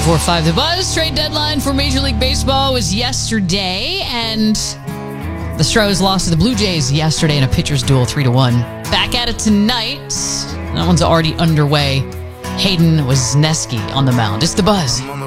94.5 The Buzz. Trade deadline for Major League Baseball was yesterday, and the Stros lost to the Blue Jays yesterday in a pitcher's duel 3-1. Back at it tonight. That one's already underway. Hayden Wesneski on the mound. It's The Buzz.